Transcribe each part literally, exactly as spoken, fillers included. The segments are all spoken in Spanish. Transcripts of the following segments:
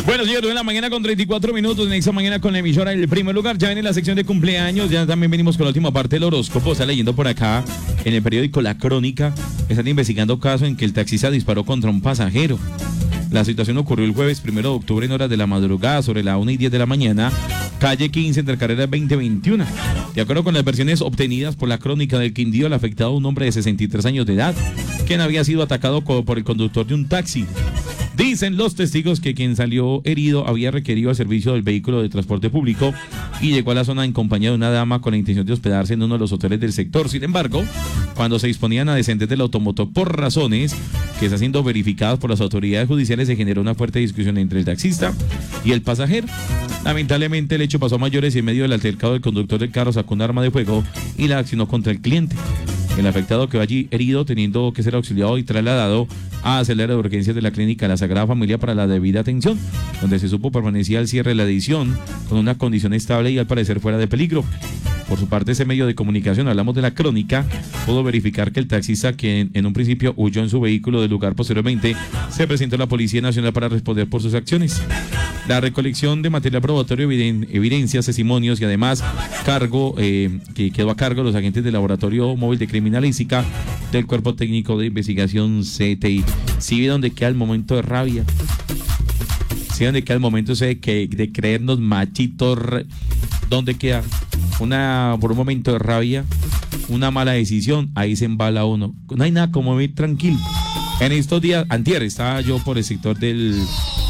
Bueno, señores, en la mañana con treinta y cuatro minutos, en esta mañana con la emisora El primer lugar, ya viene la sección de cumpleaños, ya también venimos con la última parte del horóscopo. Está leyendo por acá en el periódico La Crónica, están investigando caso en que el taxista disparó contra un pasajero. La situación ocurrió el jueves primero de octubre en horas de la madrugada, sobre la una y diez de la mañana, calle quince, entre carreras veinte veintiuno. De acuerdo con las versiones obtenidas por La Crónica del Quindío, el afectado, un hombre de sesenta y tres años de edad, quien había sido atacado por el conductor de un taxi. Dicen los testigos que quien salió herido había requerido el servicio del vehículo de transporte público y llegó a la zona en compañía de una dama con la intención de hospedarse en uno de los hoteles del sector. Sin embargo, cuando se disponían a descender del automotor por razones que están siendo verificadas por las autoridades judiciales, se generó una fuerte discusión entre el taxista y el pasajero. Lamentablemente, el hecho pasó a mayores y en medio del altercado, el conductor del carro sacó un arma de fuego y la accionó contra el cliente. El afectado quedó allí herido, teniendo que ser auxiliado y trasladado a celda de urgencias de la clínica La Sagrada Familia para la debida atención, donde se supo permanecía al cierre de la edición con una condición estable y al parecer fuera de peligro. Por su parte, ese medio de comunicación, hablamos de La Crónica, pudo verificar que el taxista, quien en un principio huyó en su vehículo del lugar, posteriormente se presentó a la Policía Nacional para responder por sus acciones. La recolección de material probatorio, eviden, evidencias, testimonios y además cargo eh, que quedó a cargo de los agentes del Laboratorio Móvil de Criminalística del Cuerpo Técnico de Investigación C T I. ¿Sí ve dónde queda el momento de rabia? ¿Sí ve dónde queda el momento ese de, que, de creernos machitos? ¿Dónde queda? Una, por un momento de rabia, una mala decisión, ahí se embala uno. No hay nada como vivir tranquilo. En estos días, antier, estaba yo por el sector del...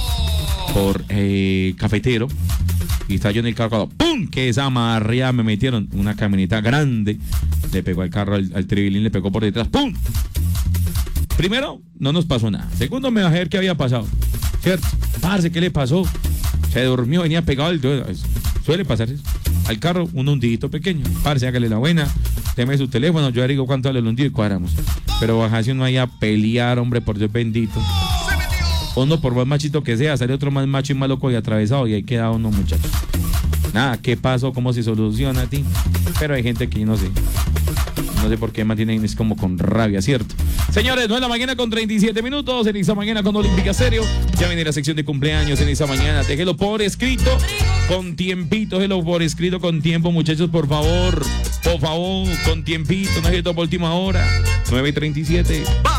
por eh, Cafetero y estaba yo en el carro, ¡pum! Que esa marrea me metieron una camioneta grande, le pegó al carro, al, al tribilín, le pegó por detrás, ¡pum! Primero, no nos pasó nada. Segundo, me bajé a ver qué había pasado, ¿cierto? Parce, ¿qué le pasó? Se durmió, venía pegado al... Suele pasar eso. Al carro, un hundidito pequeño. Parce, hágale la buena, deme su teléfono, yo le digo cuánto vale el hundido y cuadramos. Pero bajarse uno ahí a pelear, hombre, por Dios bendito. Uno, por más machito que sea, sale otro más macho y más loco y atravesado y ahí queda uno, muchachos. Nada, ¿qué pasó? ¿Cómo se soluciona a ti? Pero hay gente que no sé. No sé por qué mantienen, es como con rabia, ¿cierto? Señores, no es la mañana con treinta y siete minutos, en esta mañana con Olímpica Stereo. Ya viene la sección de cumpleaños en esta mañana. Déjelo por escrito, con tiempito, déjelo por escrito, con tiempo, muchachos, por favor. Por favor, con tiempito, no es esto por última hora. nueve y treinta y siete.